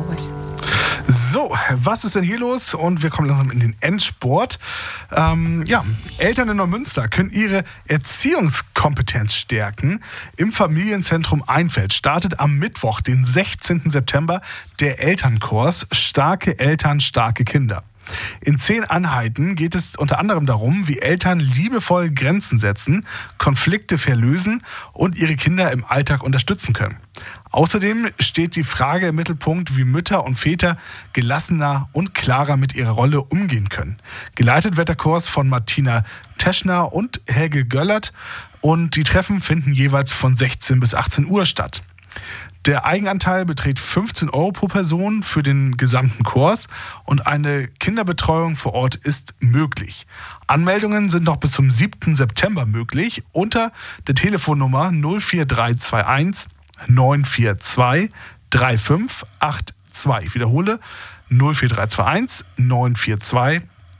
glaube ich. So, was ist denn hier los? Und wir kommen langsam in den Endsport. Eltern in Neumünster können ihre Erziehungskompetenz stärken. Im Familienzentrum Einfeld startet am Mittwoch, den 16. September, der Elternkurs Starke Eltern, starke Kinder. In 10 Einheiten geht es unter anderem darum, wie Eltern liebevoll Grenzen setzen, Konflikte verlösen und ihre Kinder im Alltag unterstützen können. Außerdem steht die Frage im Mittelpunkt, wie Mütter und Väter gelassener und klarer mit ihrer Rolle umgehen können. Geleitet wird der Kurs von Martina Teschner und Helge Göllert und die Treffen finden jeweils von 16 bis 18 Uhr statt. Der Eigenanteil beträgt 15 € pro Person für den gesamten Kurs und eine Kinderbetreuung vor Ort ist möglich. Anmeldungen sind noch bis zum 7. September möglich unter der Telefonnummer 04321 942 3582. Ich wiederhole 04321 942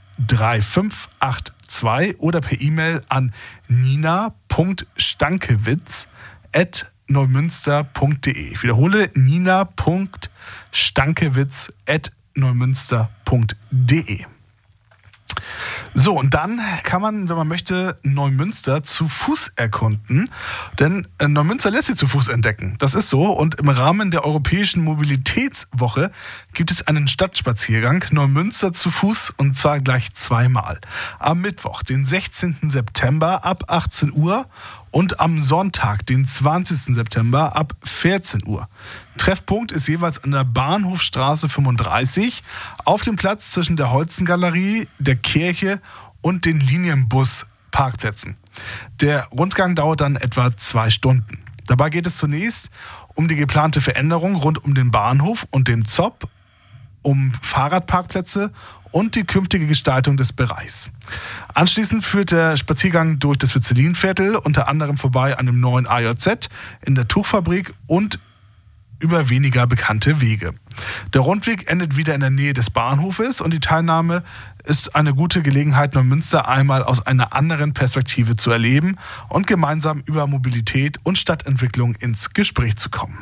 3582 oder per E-Mail an nina.stankewitz@neumünster.de. Ich wiederhole nina.stankewitz@neumünster.de. So, und dann kann man, wenn man möchte, Neumünster zu Fuß erkunden. Denn Neumünster lässt sich zu Fuß entdecken. Das ist so. Und im Rahmen der Europäischen Mobilitätswoche gibt es einen Stadtspaziergang Neumünster zu Fuß und zwar gleich 2-mal. Am Mittwoch, den 16. September ab 18 Uhr und am Sonntag, den 20. September ab 14 Uhr. Treffpunkt ist jeweils an der Bahnhofstraße 35 auf dem Platz zwischen der Holzengalerie, der Kirche und den Linienbus-Parkplätzen. Der Rundgang dauert dann etwa 2 Stunden. Dabei geht es zunächst um die geplante Veränderung rund um den Bahnhof und den ZOP, um Fahrradparkplätze und die künftige Gestaltung des Bereichs. Anschließend führt der Spaziergang durch das Witzelinviertel, unter anderem vorbei an dem neuen AJZ, in der Tuchfabrik und über weniger bekannte Wege. Der Rundweg endet wieder in der Nähe des Bahnhofes und die Teilnahme ist eine gute Gelegenheit, Neumünster einmal aus einer anderen Perspektive zu erleben und gemeinsam über Mobilität und Stadtentwicklung ins Gespräch zu kommen.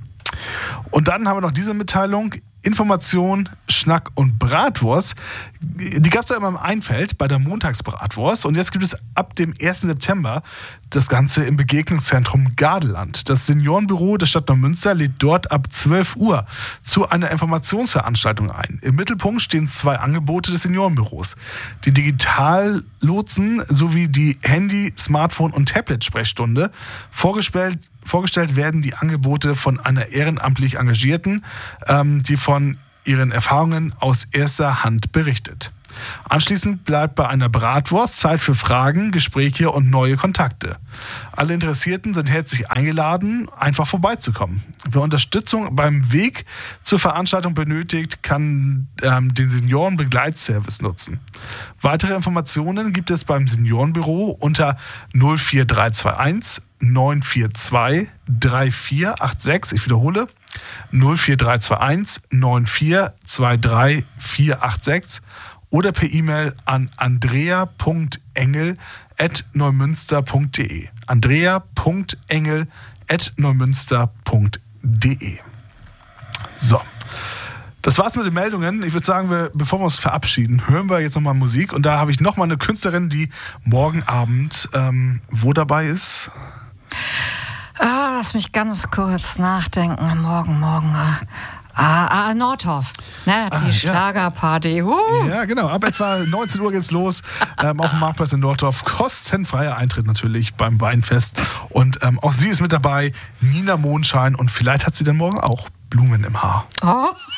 Und dann haben wir noch diese Mitteilung: Information, Schnack und Bratwurst. Die gab es ja immer im Einfeld bei der Montagsbratwurst. Und jetzt gibt es ab dem 1. September das Ganze im Begegnungszentrum Gardeland. Das Seniorenbüro der Stadt Neumünster lädt dort ab 12 Uhr zu einer Informationsveranstaltung ein. Im Mittelpunkt stehen 2 Angebote des Seniorenbüros: die Digitallotsen sowie die Handy-, Smartphone- und Tablet-Sprechstunde. Vorgestellt werden die Angebote von einer ehrenamtlich Engagierten, die von ihren Erfahrungen aus erster Hand berichtet. Anschließend bleibt bei einer Bratwurst Zeit für Fragen, Gespräche und neue Kontakte. Alle Interessierten sind herzlich eingeladen, einfach vorbeizukommen. Wer Unterstützung beim Weg zur Veranstaltung benötigt, kann den Seniorenbegleitservice nutzen. Weitere Informationen gibt es beim Seniorenbüro unter 04321 942 3486. Ich wiederhole 04321 9423 486 oder per E-Mail an andrea.engel@neumünster.de. andrea.engel@neumünster.de. So, das war's mit den Meldungen. Ich würde sagen, bevor wir uns verabschieden, hören wir jetzt nochmal Musik. Und da habe ich nochmal eine Künstlerin, die morgen Abend wo dabei ist? Lass mich ganz kurz nachdenken. Morgen. Nordhoff. Ne, die Schlagerparty. Ja, genau. Ab etwa 19 Uhr geht's los. Auf dem Marktplatz in Nordhoff. Kostenfreier Eintritt natürlich beim Weinfest. Und auch sie ist mit dabei, Nina Mondschein. Und vielleicht hat sie dann morgen auch Blumen im Haar. Oh.